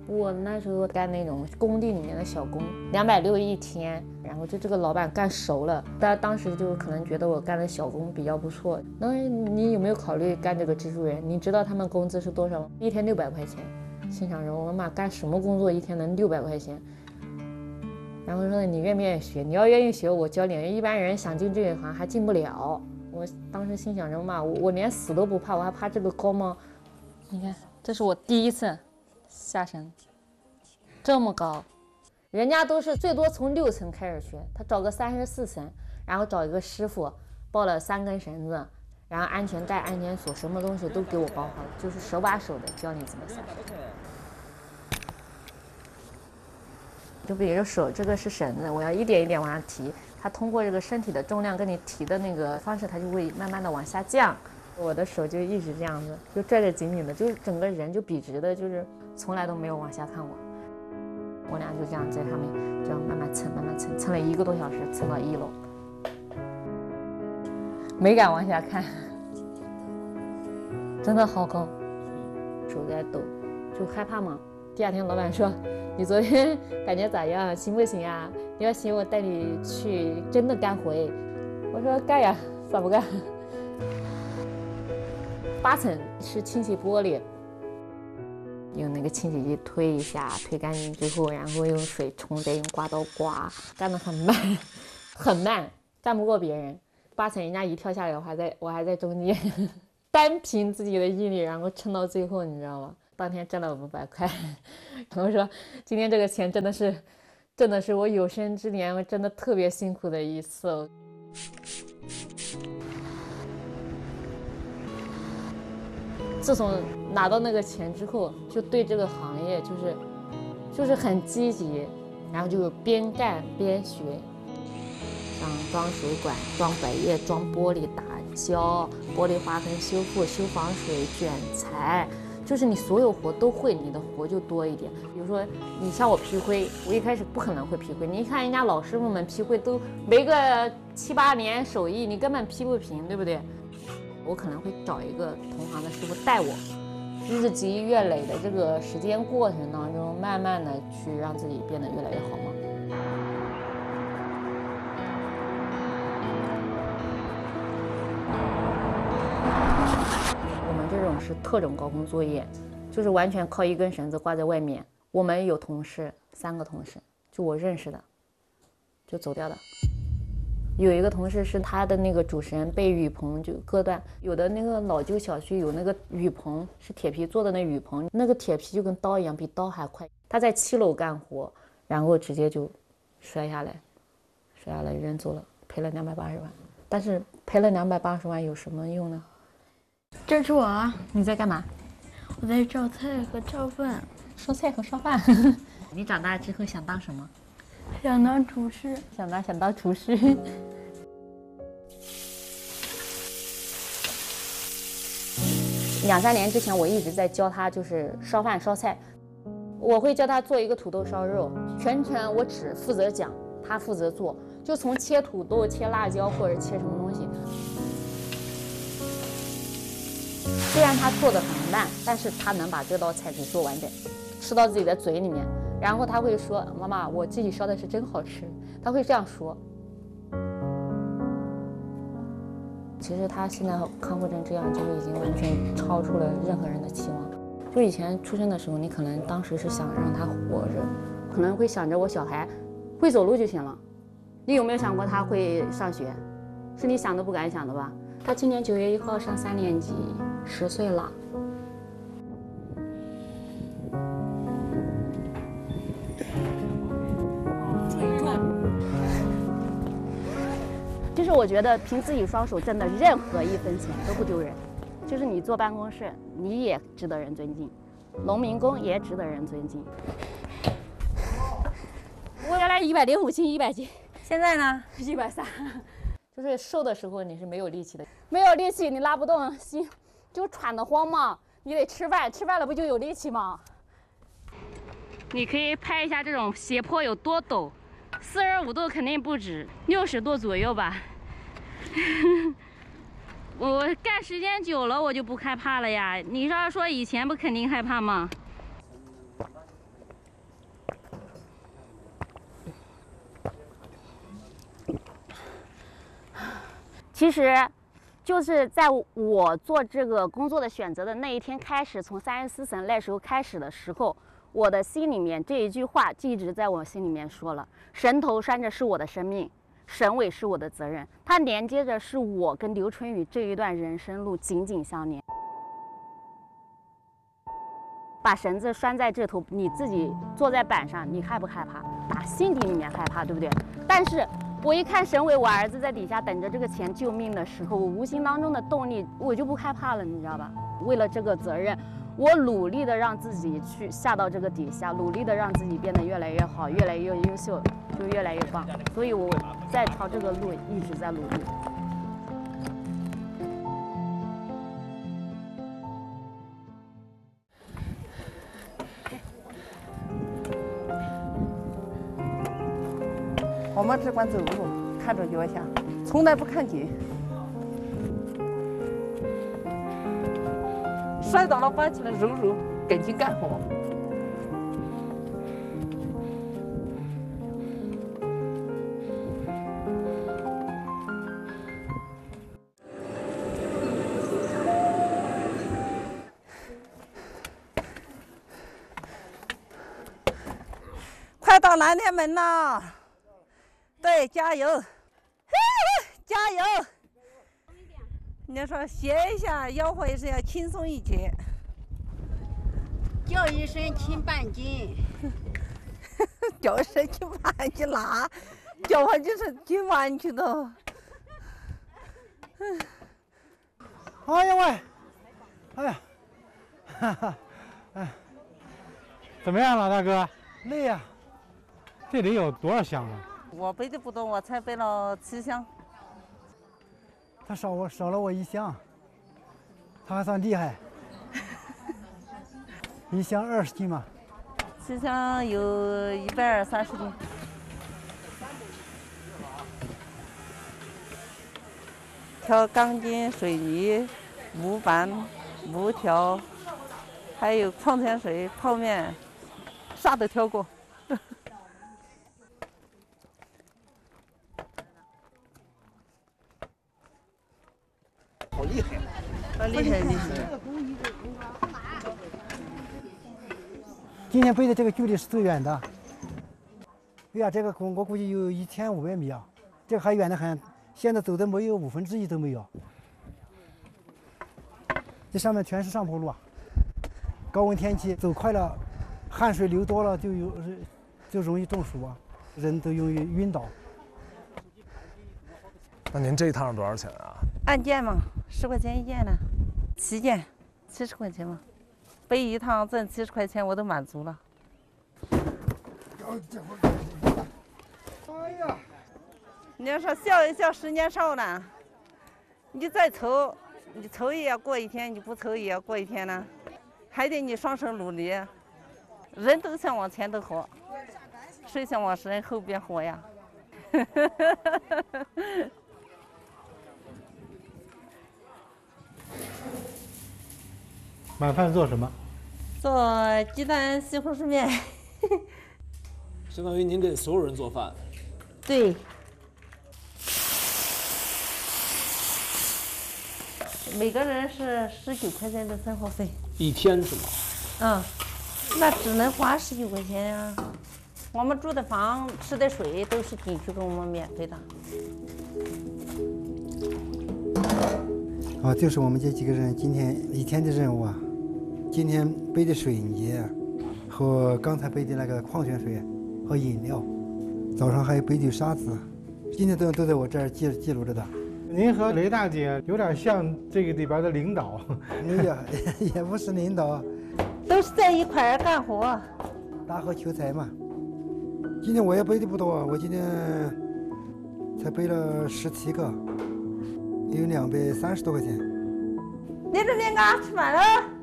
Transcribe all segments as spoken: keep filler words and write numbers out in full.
我那时候干那种工地里面的小工，两百六一天，然后就这个老板干熟了，他当时就可能觉得我干的小工比较不错。那你有没有考虑干这个技术员？你知道他们工资是多少吗？一天六百块钱。心想着我妈干什么工作一天能六百块钱？然后说你愿不愿意学？你要愿意学，我教你。一般人想进这一行还进不了。我当时心想着妈，我我连死都不怕，我还怕这个高吗？你看，这是我第一次下山，这么高，人家都是最多从六层开始学，他找个三十四层，然后找一个师傅抱了三根绳子，然后安全带、安全锁，什么东西都给我包好了，就是手把手的教你怎么下山。就比如手，这个是绳子，我要一点一点往上提，它通过这个身体的重量跟你提的那个方式，它就会慢慢的往下降。我的手就一直这样子，就拽着紧紧的，就是整个人就笔直的，就是从来都没有往下看我。我俩就这样在上面这样慢慢蹭，慢慢蹭，蹭了一个多小时，蹭到一楼，没敢往下看，真的好高，手在抖，就害怕嘛。第二天老板说，你昨天感觉咋样？行不行啊？你要行，我带你去真的干活。我说干呀，咋不干？八层是清洗玻璃，用那个清洗剂推一下，推干净之后，然后用水冲，再用刮刀刮，干得很慢，很慢，干不过别人。八层人家一跳下来，我还在我还在中间，单凭自己的毅力，然后撑到最后，你知道吗？当天挣了五百块，我说今天这个钱真的是，真的是我有生之年我真的特别辛苦的一次。自从拿到那个钱之后，就对这个行业就是就是很积极，然后就边干边学，像装水管、装百叶、装玻璃、打胶、玻璃划痕修复、修防水、卷材。就是你所有活都会，你的活就多一点。比如说你像我劈灰，我一开始不可能会劈灰，你看人家老师傅们劈灰都没个七八年手艺，你根本劈不平，对不对？我可能会找一个同行的师傅带我，日积月累的这个时间过程当中，慢慢的去让自己变得越来越好嘛。这种是特种高空作业，就是完全靠一根绳子挂在外面。我们有同事，三个同事，就我认识的，就走掉的。有一个同事是他的那个主持人被雨棚就割断，有的那个老旧小区有那个雨棚是铁皮做的，那雨棚那个铁皮就跟刀一样，比刀还快。他在七楼干活，然后直接就摔下来，摔下来人走了，赔了两百八十万。但是赔了两百八十万有什么用呢？ 这是我啊， 你在干嘛？ 我在烧菜和烧饭。 烧菜和烧饭。你长大之后想当什么？ 想当厨师。 想当想当厨师。两三年之前，我一直在教他，就是烧饭烧菜。我会教他做一个土豆烧肉，全程我只负责讲，他负责做，就从切土豆、切辣椒或者切什么东西。虽然他做的很慢，但是他能把这道菜给做完整，吃到自己的嘴里面。然后他会说：“妈妈，我自己烧的是真好吃。”他会这样说。其实他现在康复成这样，就已经完全超出了任何人的期望。就以前出生的时候，你可能当时是想让他活着，可能会想着我小孩会走路就行了。你有没有想过他会上学？是你想都不敢想的吧？他今年九月一号上三年级，十岁了。就是我觉得凭自己双手挣的任何一分钱都不丢人，就是你坐办公室，你也值得人尊敬，农民工也值得人尊敬。我原来一百零五斤，一百斤，现在呢一百三。就是瘦的时候你是没有力气的，没有力气你拉不动心，就喘得慌嘛。你得吃饭，吃饭了不就有力气吗？你可以拍一下这种斜坡有多陡，四十五度肯定不止，六十度左右吧。我干时间久了，我就不害怕了呀。你要说以前不肯定害怕吗？ 其实，就是在我做这个工作的选择的那一天开始，从三十四省那时候开始的时候，我的心里面这一句话就一直在我心里面说了：神头拴着是我的生命，省委是我的责任，它连接着是我跟刘春雨这一段人生路紧紧相连。把绳子拴在这头，你自己坐在板上，你害不害怕？打心底里面害怕，对不对？但是我一看省委，我儿子在底下等着这个钱救命的时候，我无形当中的动力，我就不害怕了，你知道吧？为了这个责任，我努力的让自己去下到这个底下，努力的让自己变得越来越好，越来越优秀，就越来越棒。所以我在朝这个路一直在努力。 我们只管走路，看着脚下，从来不看景。摔倒了搬起来揉揉，赶紧干活。快到南天门了。对，加油，加油！你说歇一下，腰会是要轻松一些。 叫一声轻半斤， 叫一声轻半斤哪？叫完就是轻半斤的。 哎呀喂，哎呀，哈哈，哎，怎么样，老大哥？累呀、啊？这得有多少箱啊？ 我背的不多，我才背了七箱。 他少我少了我一箱，他还算厉害。一箱二十斤嘛。 七箱有一百三十斤。挑钢筋、水泥、木板、木条，还有矿泉水、泡面，啥都挑过。 好厉害！ 好厉害，厉害！ 今天背的这个距离是最远的。哎呀，这个我我估计有一千五百米啊，这个还远得很。现在走的没有五分之一都没有。这上面全是上坡路啊，高温天气走快了，汗水流多了就有就容易中暑啊，人都容易晕倒。 那您这一趟多少钱啊？ 按件嘛，十块钱一件呢，七件，七十块钱嘛，背一趟挣七十块钱我都满足了。哎呀，你要说笑一笑十年少呢，你再愁，你愁也要过一天，你不愁也要过一天呢，还得你双手努力。人都想往前头活，谁想往人后边活呀？ 晚饭做什么？ 做鸡蛋西红柿面。 相当于您给所有人做饭。 对。每个人是十九块钱的生活费。 一天是吗？ 嗯，那只能花十九块钱呀、啊。我们住的房、吃的水都是景区给我们免费的。 啊，就是我们这几个人今天一天的任务啊。今天背的水泥和刚才背的那个矿泉水和饮料，早上还背的沙子，今天都都在我这儿记记录着的。您和雷大姐有点像这个里边的领导。哎呀，也不是领导， 都是在一块儿干活， 搭伙求财嘛。今天我也背的不多，我今天才背了十七个，有两百三十多块钱。 你这边干吃饭了？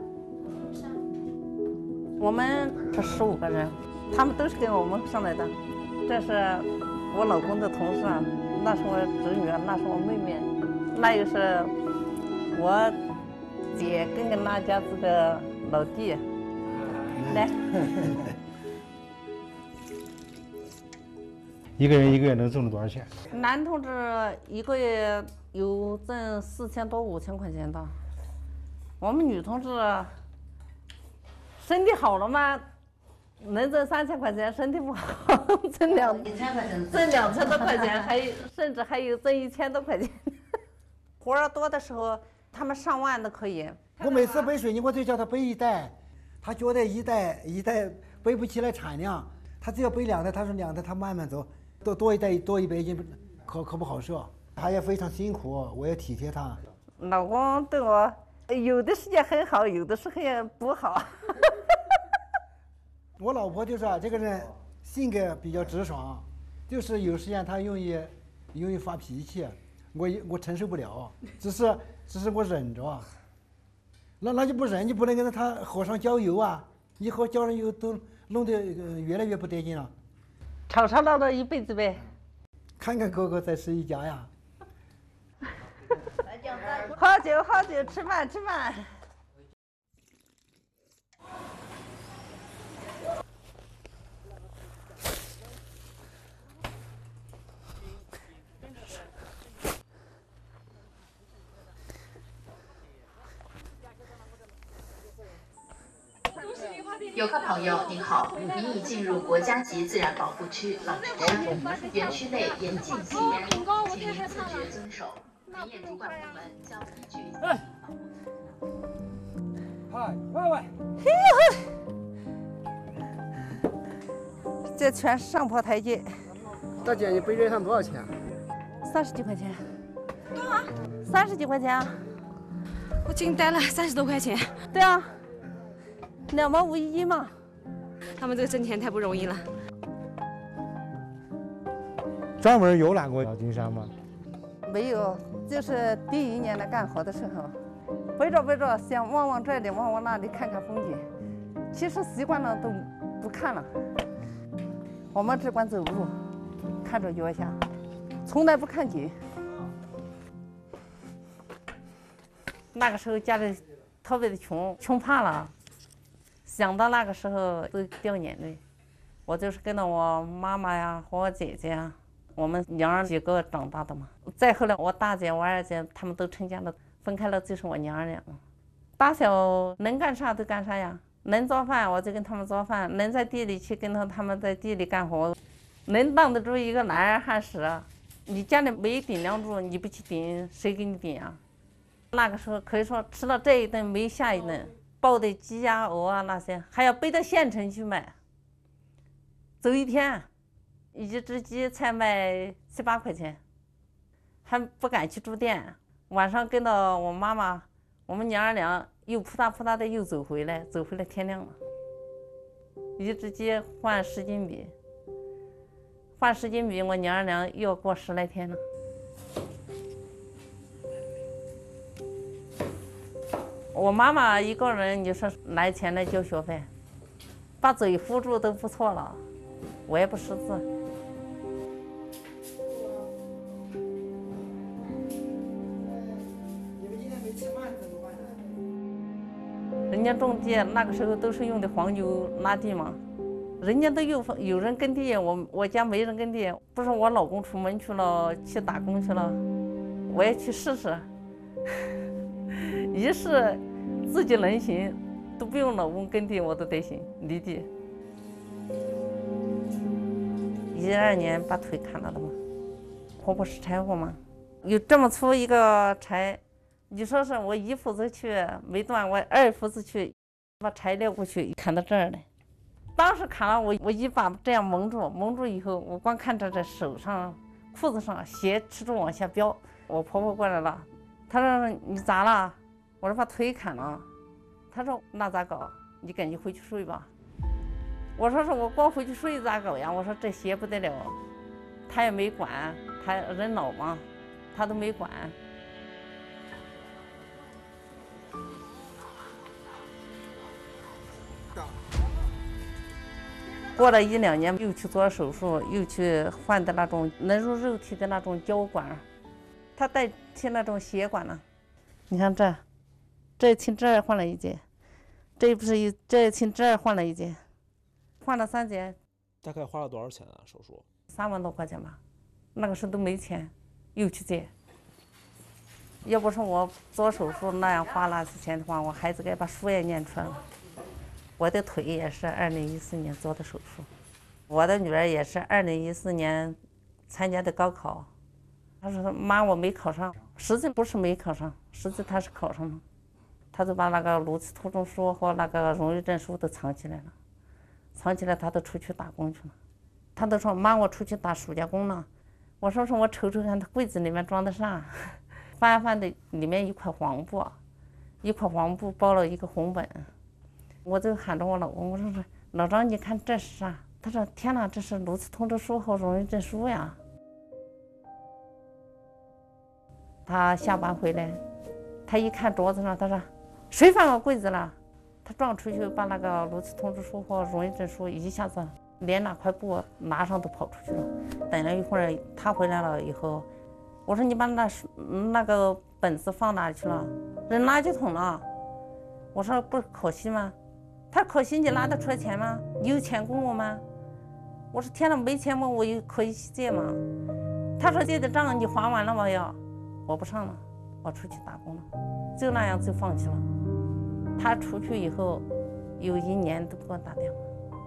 我们这十五个人，他们都是跟我们上来的。这是我老公的同事，那是我侄女，那是我妹妹，那又是我姐跟跟那家子的老弟。来， 一个人一个月能挣了多少钱？ 男同志一个月有挣四千多五千块钱的，我们女同志身体好了嘛，能挣三千块钱；身体不好，挣两挣两千多块钱，还甚至还有挣一千多块钱。活儿多的时候，他们上万都可以。 我每次背水泥，我就叫他背一袋，他觉得一袋一袋背不起来产量，他只要背两袋，他说两袋他慢慢走，多多一袋多一百斤，可可不好受。他也非常辛苦，我也体贴他。 老公对我有的时间很好，有的时候也不好。 我老婆就是啊，这个人性格比较直爽，就是有时间她容易容易发脾气，我我承受不了，只是只是我忍着。那那就不忍，就不能跟他火上浇油啊！以后浇上油都弄得越来越不得劲了。 吵吵闹闹一辈子呗。 看看哥哥再是一家呀。 喝酒喝酒，吃饭吃饭。 游客朋友您好，您已进入国家级自然保护区老城山，园区内严禁吸烟，请您自觉遵守。林业主管部门将依据。 哎，嗨，喂喂， 这全是上坡台阶。 大姐，你背这趟多少钱？ 三十几块钱。多少？三十几块钱啊！ 我净带了三十多块钱。 对啊。两毛五一斤嘛， 他们这个挣钱太不容易了。 专门游览过老金山吗？ 没有，就是第一年来干活的时候，背着背着想望望这里望望那里看看风景，其实习惯了都不看了，我们只管走路，看着脚下，从来不看景。那个时候家里特别的穷，穷怕了。想到那个时候都掉眼泪，我就是跟着我妈妈呀和我姐姐呀，我们娘儿几个长大的嘛。再后来我大姐、我二姐他们都成家了，分开了，就是我娘儿俩了。大小能干啥都干啥呀，能做饭我就跟他们做饭，能在地里去跟着他们在地里干活，能挡得住一个男儿汉使啊。你家里没顶梁柱，你不去顶，谁给你顶啊？那个时候可以说吃了这一顿没下一顿。抱的鸡鸭鹅啊那些，还要背到县城去卖。走一天，一只鸡才卖七八块钱，还不敢去住店。晚上跟到我妈妈，我们娘儿俩又扑嗒扑嗒的又走回来，走回来天亮了。一只鸡换十斤米，换十斤米，我娘儿俩又要过十来天了。我妈妈一个人，你说拿钱来交学费，把嘴扶住都不错了，我也不识字。人家种地那个时候都是用的黄牛拉地嘛，人家都有有人耕地，我我家没人耕地，不是我老公出门去了去打工去了，我也去试试。一是自己能行，都不用老公耕地我都得行，犁地。一二年把腿砍了的嘛，婆婆是柴火嘛，有这么粗一个柴，你说是我一斧子去没断，我二斧子去把柴撂过去，砍到这儿来。当时砍了我，我一把这样蒙住，蒙住以后，我光看着这手上、裤子上血吃住往下飙。我婆婆过来了，她说你咋了？我说把腿砍了。她说那咋搞？你赶紧回去睡吧。我说是我光回去睡咋搞呀？我说这邪不得了。她也没管，她人老嘛，她都没管。过了一两年，又去做手术，又去换的那种能入肉体的那种胶管，他代替那种血管了。你看这，这从这儿换了一节，这不是一，这从这儿换了一节，换了三节。 大概花了多少钱啊？手术？ 三万多块钱吧，那个时候都没钱，又去借。要不是我做手术那样花那些钱的话，我孩子该把书也念出来了。我的腿也是二零一四年做的手术，我的女儿也是二零一四年参加的高考。她说妈我没考上，实际不是没考上，实际她是考上了。她就把那个录取通知书和那个荣誉证书都藏起来了，藏起来她都出去打工去了。她都说妈我出去打暑假工了，我说说我瞅瞅看她柜子里面装的啥，翻翻的里面一块黄布，一块黄布包了一个红本。我就喊着我老公，我说说老张你看这是啥？他说天哪，这是录取通知书和荣誉证书呀。他下班回来，他一看桌子上，他说谁翻我柜子了？他撞出去把那个录取通知书和荣誉证书一下子连那块布拿上都跑出去了。等了一会儿他回来了以后，我说你把那那个本子放哪里去了？扔垃圾桶了。我说不可惜吗？他可惜你拿得出来钱吗？你有钱供我吗？我说天哪，没钱吗？我有可以借吗？他说借的账你还完了没有？我不上了，我出去打工了，就那样就放弃了。他出去以后，有一年都不给我打电话。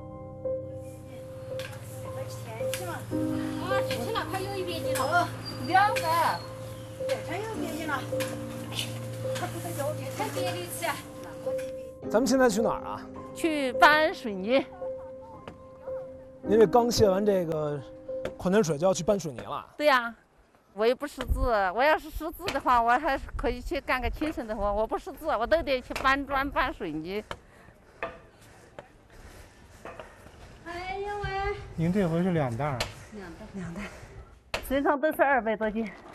啊，这钱那块有一百斤了， 两个， 真有一百斤了。他不是交给才别的吃。 咱们现在去哪儿啊？ 去搬水泥。 您这刚卸完这个矿泉水就要去搬水泥了？ 对呀、啊，我又不识字，我要是识字的话，我还是可以去干个轻省的活。我不识字，我都得去搬砖、搬水泥。 哎呦喂！ 您这回是两袋？ 两袋， 两袋，身上都是二百多斤。